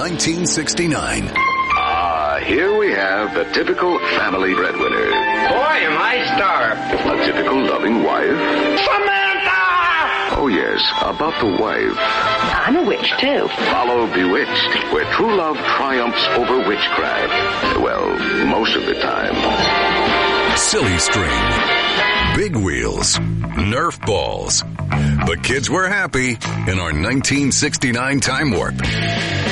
1969. Here we have the typical family breadwinner. Boy, am I starved. A typical loving wife. Samantha! Oh, yes, about the wife. I'm a witch, too. Follow Bewitched, where true love triumphs over witchcraft. Well, most of the time. Silly String, Big Wheels, Nerf balls. The kids were happy in our 1969 time warp.